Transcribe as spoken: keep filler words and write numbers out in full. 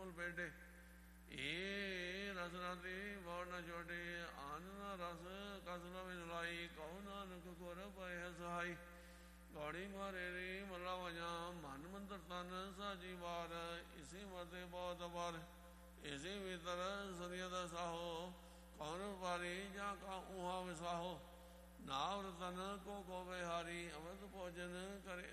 ਬਿਲਕੁਲ ਬੈਠੇ। ਏ ਰਸ ਰਾਤੇ ਬੌੜ ਨ ਛੋਟੇ, ਆਨੰਦ ਰਸ ਕਸ ਨ ਮਿਲਾਈ, ਕਹੋ ਨਾਨਕ ਗੁਰ ਪਾਇ ਹੈ ਸਹਾਈ। ਗੌੜੀ ਮਾਰੇ ਰੇ ਮੱਲਾ ਵਜਾ, ਮਨ ਮੰਦਰ ਤਨ ਸਾਜੀ ਵਾਰ, ਇਸੇ ਮਤੇ ਬਹੁਤ ਵਾਰ, ਇਸੇ ਭੀਤਰ ਸਦੀਆਂ ਦਾ ਸਾਹੋ, ਕੌਣ ਪਾਰੀ ਜਾਂ ਕਾ ਉਹਾ ਵਿਸਾਹੋ। ਨਾਵ ਰਤਨ ਕੋ ਕੋ ਬਿਹਾਰੀ, ਅਮਰਤ ਭੋਜਨ ਕਰੇ